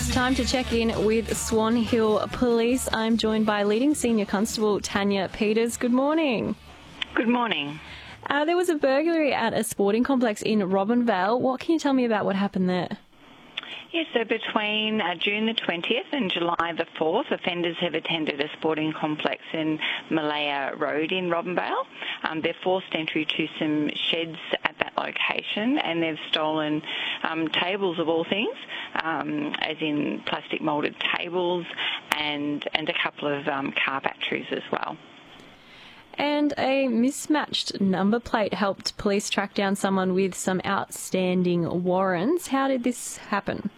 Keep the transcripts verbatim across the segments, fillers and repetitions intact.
It's time to check in with Swan Hill Police. I'm joined by leading senior constable Tanya Peters. Good morning. Good morning. Uh, there was a burglary at a sporting complex in Robinvale. What can you tell me about what happened there? Yes, so between uh, June the twentieth and July the fourth, offenders have attended a sporting complex in Malaya Road in Robinvale. Um, they've forced entry to some sheds at that location, and they've stolen um, tables of all things, um, as in plastic moulded tables, and, and a couple of um, car batteries as well. And a mismatched number plate helped police track down someone with some outstanding warrants. How did this happen?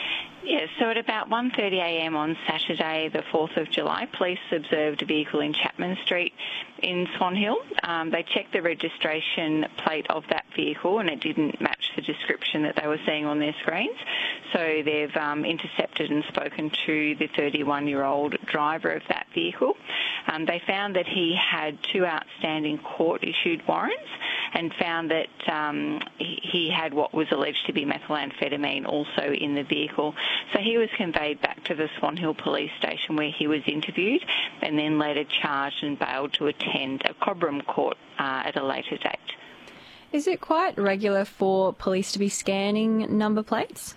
Yes, so at about one thirty a m on Saturday, the fourth of July, police observed a vehicle in Chapman Street in Swan Hill. Um, they checked the registration plate of that vehicle and it didn't match the description that they were seeing on their screens. So they've um, intercepted and spoken to the thirty-one-year-old driver of that vehicle. Um, they found that he had two outstanding court-issued warrants and found that um, he had what was alleged to be methamphetamine also in the vehicle. So he was conveyed back to the Swan Hill Police Station where he was interviewed and then later charged and bailed to attend a Cobram court uh, at a later date. Is it quite regular for police to be scanning number plates?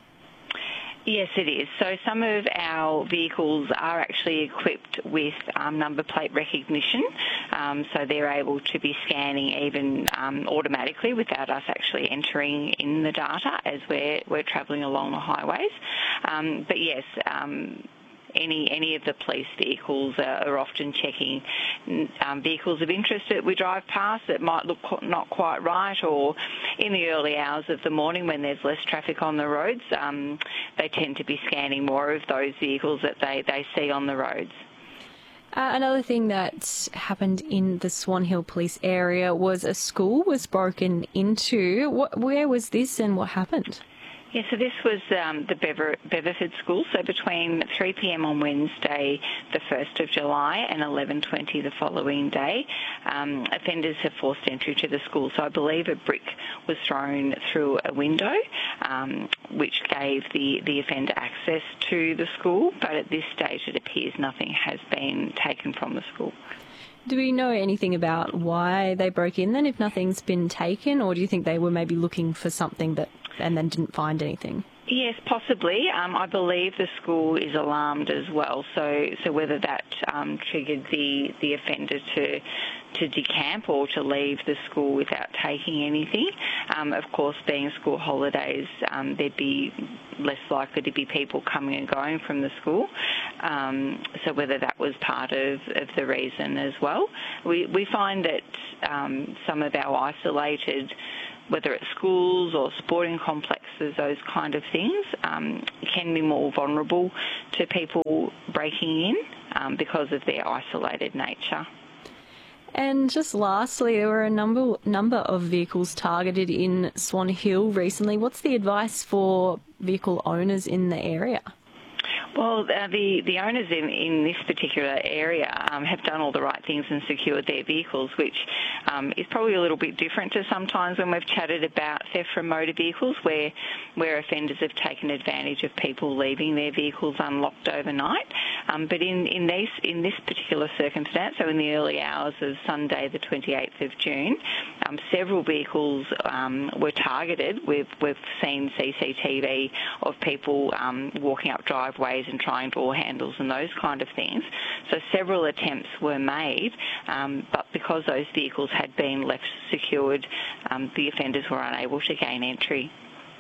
Yes, it is. So some of our vehicles are actually equipped with um, number plate recognition, um, so they're able to be scanning even um, automatically without us actually entering in the data as we're, we're travelling along the highways. Um, but yes, um, Any any of the police vehicles are, are often checking um, vehicles of interest that we drive past that might look not quite right, or in the early hours of the morning when there's less traffic on the roads, um, they tend to be scanning more of those vehicles that they, they see on the roads. Uh, another thing that happened in the Swan Hill Police area was a school was broken into. What, where was this and what happened? Yeah, so this was um, the Bever- Beverford School. So between three p m on Wednesday, the first of July, and eleven twenty the following day, um, offenders have forced entry to the school. So I believe a brick was thrown through a window, um, which gave the, the offender access to the school. But at this stage, it appears nothing has been taken from the school. Do we know anything about why they broke in then, if nothing's been taken, or do you think they were maybe looking for something that and then didn't find anything? Yes, possibly. Um, I believe the school is alarmed as well, so so whether that um, triggered the, the offender to to decamp or to leave the school without taking anything. Um, of course, being school holidays, um, there'd be less likely to be people coming and going from the school, um, so whether that was part of, of the reason as well. We, we find that um, some of our isolated, whether it's schools or sporting complexes, those kind of things, um, can be more vulnerable to people breaking in um, because of their isolated nature. And just lastly, there were a number number of vehicles targeted in Swan Hill recently. What's the advice for vehicle owners in the area? Well, uh, the, the owners in, in this particular area um, have done all the right things and secured their vehicles, which um, is probably a little bit different to sometimes when we've chatted about theft from motor vehicles, where where offenders have taken advantage of people leaving their vehicles unlocked overnight. Um, but in, in, these, in this particular circumstance, so in the early hours of Sunday the twenty-eighth of June, um, several vehicles um, were targeted. We've, we've seen C C T V of people um, walking up driveways and trying door handles and those kind of things. So several attempts were made, um, but because those vehicles had been left secured, um, the offenders were unable to gain entry.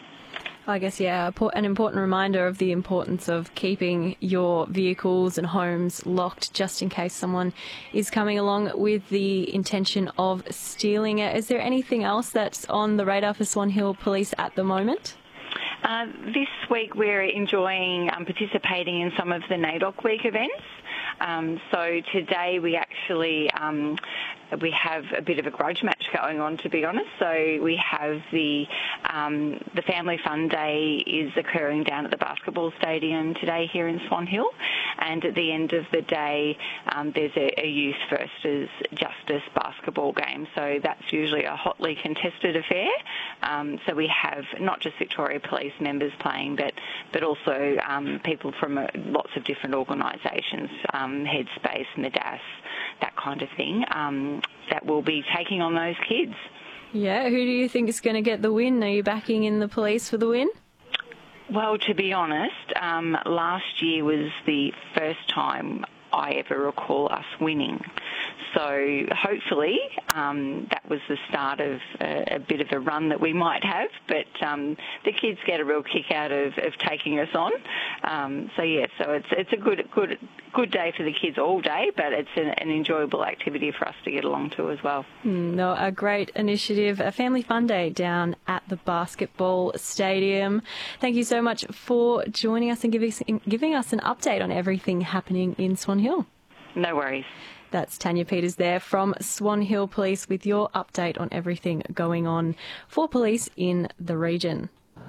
I guess, yeah, an important reminder of the importance of keeping your vehicles and homes locked just in case someone is coming along with the intention of stealing it. Is there anything else that's on the radar for Swan Hill Police at the moment? Uh, this week we're enjoying um, participating in some of the NAIDOC Week events. Um, so today we actually um, we have a bit of a grudge match going on, to be honest. So we have the um, the Family Fun Day is occurring down at the basketball stadium today here in Swan Hill, and at the end of the day um, there's a, a Youth versus Justice basketball game. So that's usually a hotly contested affair. Um, so we have not just Victoria Police members playing, but but also um, people from uh, lots of different organisations, um, Headspace, Midas, that kind of thing, um, that will be taking on those kids. Yeah, who do you think is going to get the win? Are you backing in the police for the win? Well, to be honest, um, last year was the first time I ever recall us winning. So hopefully um, that was the start of a, a bit of a run that we might have, but um, the kids get a real kick out of, of taking us on. Um, so yeah, so it's it's a good good good day for the kids all day, but it's an, an enjoyable activity for us to get along to as well. Mm, no, a great initiative, a Family Fun Day down at the basketball stadium. Thank you so much for joining us and giving giving us an update on everything happening in Swan Hill. No worries. That's Tanya Peters there from Swan Hill Police with your update on everything going on for police in the region.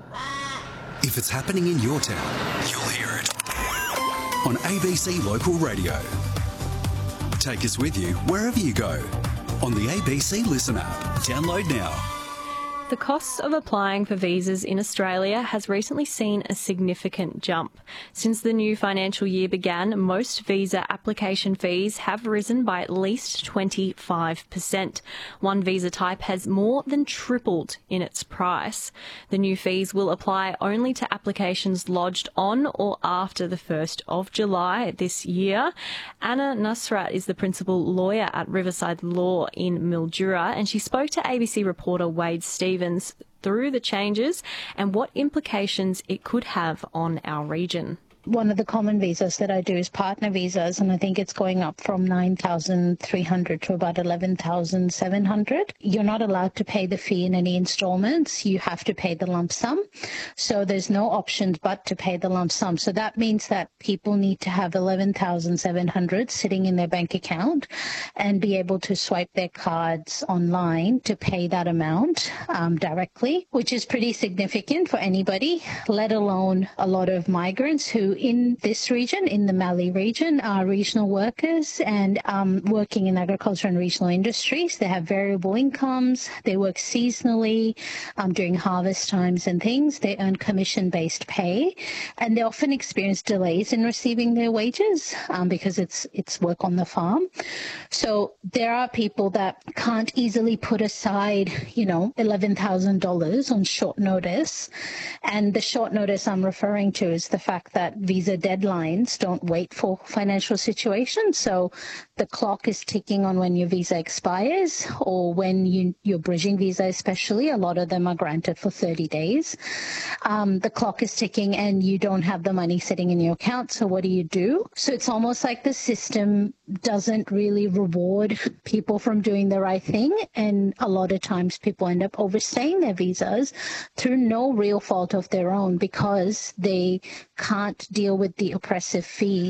If it's happening in your town, you'll hear it on A B C Local Radio. Take us with you wherever you go on the A B C Listen app. Download now. The cost of applying for visas in Australia has recently seen a significant jump. Since the new financial year began, most visa application fees have risen by at least twenty-five percent. One visa type has more than tripled in its price. The new fees will apply only to applications lodged on or after the first of July this year. Anna Nusrat is the principal lawyer at Riverside Law in Mildura, and she spoke to A B C reporter Wade Stevens through the changes and what implications it could have on our region. One of the common visas that I do is partner visas, and I think it's going up from nine thousand three hundred to about eleven thousand seven hundred. You're not allowed to pay the fee in any installments. You have to pay the lump sum. So there's no options but to pay the lump sum. So that means that people need to have eleven thousand seven hundred sitting in their bank account and be able to swipe their cards online to pay that amount um, directly, which is pretty significant for anybody, let alone a lot of migrants who in this region, in the Mallee region, are regional workers and um, working in agriculture and regional industries. They have variable incomes. They work seasonally um, during harvest times and things. They earn commission-based pay, and they often experience delays in receiving their wages um, because it's it's work on the farm. So there are people that can't easily put aside, you know, eleven thousand dollars on short notice. And the short notice I'm referring to is the fact that visa deadlines don't wait for financial situations. So the clock is ticking on when your visa expires, or when you, your bridging visa especially, a lot of them are granted for thirty days. Um, the clock is ticking and you don't have the money sitting in your account. So what do you do? So it's almost like the system doesn't really reward people from doing the right thing. And a lot of times people end up overstaying their visas through no real fault of their own because they can't deal with the oppressive fees